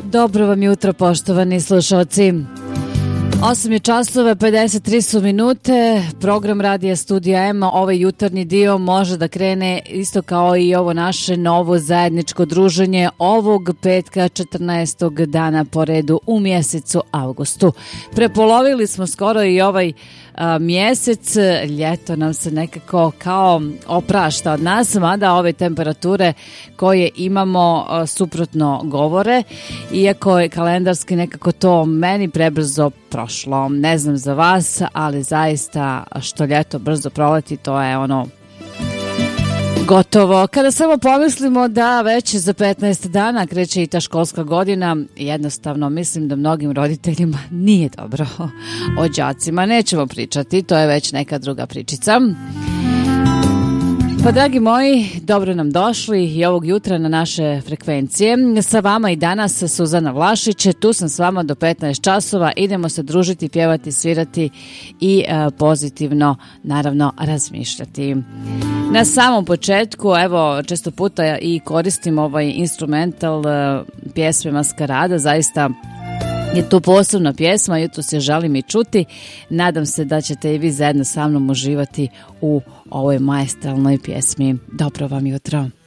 Dobro vam jutro, poštovani slušalci. 8 je časova, 53 su minute. Program Radija Studija M, ovaj jutarnji dio može da krene isto kao i ovo naše novo zajedničko druženje ovog petka 14. dana po redu u mjesecu avgustu. Prepolovili smo skoro i ovaj mjesec, ljeto nam se nekako kao oprašta od nas, mada ove temperature koje imamo suprotno govore, iako je kalendarski nekako to meni prebrzo prošlo. Ne znam za vas, ali zaista što ljeto brzo proleti, to je ono gotovo. Kada samo pomislimo da već za 15 dana kreće i ta školska godina, jednostavno mislim da mnogim roditeljima nije dobro. O đacima nećemo pričati, to je već neka druga pričica. Pa dragi moji, dobro nam došli i ovog jutra na naše frekvencije. Sa vama i danas Suzana Vlašić, tu sam s vama do 15 časova, idemo se družiti, pjevati, svirati i pozitivno naravno razmišljati. Na samom početku, evo, često puta i koristim ovaj instrumental pjesme Maskarada, zaista je to posebna pjesma, jutro se želim i čuti. Nadam se da ćete i vi zajedno sa mnom uživati u ovoj maestralnoj pjesmi. Dobro vam jutro.